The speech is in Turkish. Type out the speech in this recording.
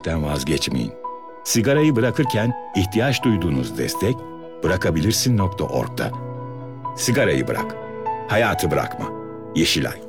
etmekten vazgeçmeyin. Sigarayı bırakırken ihtiyaç duyduğunuz destek bırakabilirsin.org'da. Sigarayı bırak, hayatı bırakma. Yeşilay.